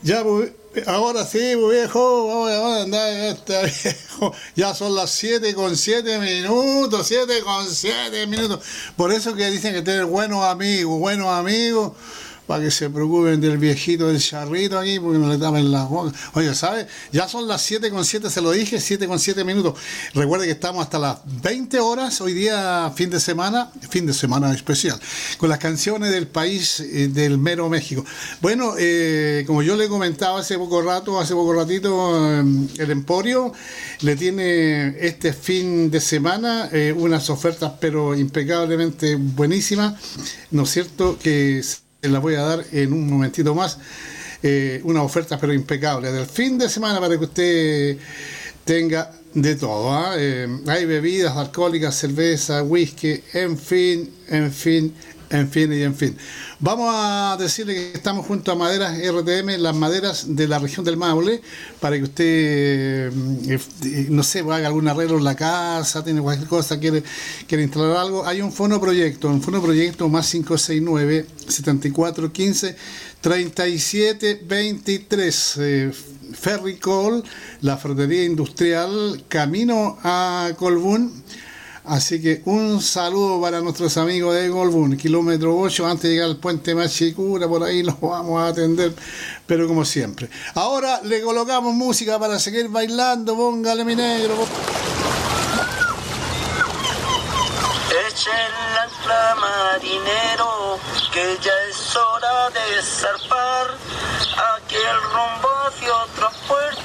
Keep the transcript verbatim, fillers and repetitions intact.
Ya, pues, ahora sí, pues, viejo, vamos a andar, este, viejo. Ya son las siete con siete minutos, siete con siete minutos. Por eso que dicen que tener buenos amigos, buenos amigos, para que se preocupen del viejito del charrito aquí, porque no le tapen las bocas. Oye, ¿sabes? Ya son las siete con siete, se lo dije, siete con siete minutos. Recuerde que estamos hasta las veinte horas, hoy día fin de semana, fin de semana especial, con las canciones del país eh, del mero México. Bueno, eh, como yo le comentaba hace poco rato, hace poco ratito, eh, el Emporio le tiene este fin de semana eh, unas ofertas pero impecablemente buenísimas, ¿no es cierto? Que las voy a dar en un momentito más, eh, unas ofertas pero impecables del fin de semana para que usted tenga de todo, ¿eh? Eh, hay bebidas alcohólicas, cerveza, whisky, en fin, en fin, en fin y en fin. Vamos a decirle que estamos junto a Maderas R T M, las maderas de la región del Maule, para que usted, eh, no sé, haga algún arreglo en la casa, tiene cualquier cosa, quiere, quiere instalar algo. Hay un fonoproyecto, un fonoproyecto más cinco seis nueve, setenta y cuatro quince, treinta y siete veintitrés. Eh, Ferricol, la ferretería industrial, camino a Colbún. Así que un saludo para nuestros amigos de Colbún, kilómetro ocho, antes de llegar al puente Machicura, por ahí los vamos a atender, pero como siempre. Ahora le colocamos música para seguir bailando, póngale mi negro. Eche el ancla, marinero, que ya es hora de zarpar, aquí el rumbo hacia otra puerta.